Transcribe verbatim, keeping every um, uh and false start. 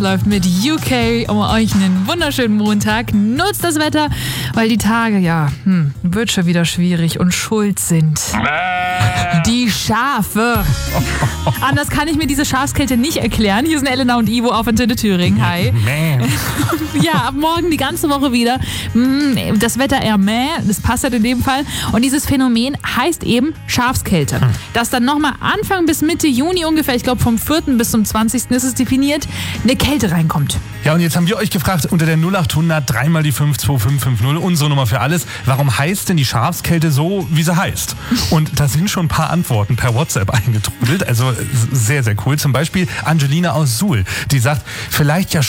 läuft mit U K, um euch einen wunderschönen Montag. Nutzt das Wetter, weil die Tage, ja, hm, wird schon wieder schwierig und schuld sind die Schafe. Anders kann ich mir diese Schafskälte nicht erklären. Hier sind Elena und Ivo auf Antenne Thüringen. Hi. Ja, ab morgen die ganze Woche wieder. Das Wetter eher mäh, das passt halt in dem Fall. Und dieses Phänomen heißt eben Schafskälte. Dass dann nochmal Anfang bis Mitte Juni ungefähr, ich glaube vom vierten bis zum zwanzigsten ist es definiert, eine Kälte reinkommt. Ja, und jetzt haben wir euch gefragt, unter der null acht hundert dreimal die fünf zwei fünf fünf null, unsere Nummer für alles, warum heißt denn die Schafskälte so, wie sie heißt? Und da sind schon ein paar Antworten per WhatsApp eingetrudelt, also sehr, sehr cool. Zum Beispiel Angelina aus Suhl, die sagt, vielleicht ja